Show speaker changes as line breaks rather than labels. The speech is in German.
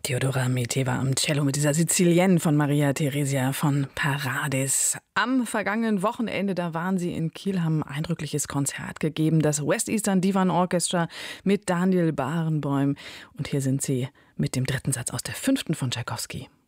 Teodora Mete war am Cello mit dieser Sizilienne von Maria Theresia von Paradis. Am vergangenen Wochenende, da waren sie in Kiel, haben ein eindrückliches Konzert gegeben. Das West Eastern Divan Orchestra mit Daniel Barenboim. Und hier sind sie mit dem dritten Satz aus der 5. von Tschaikowski.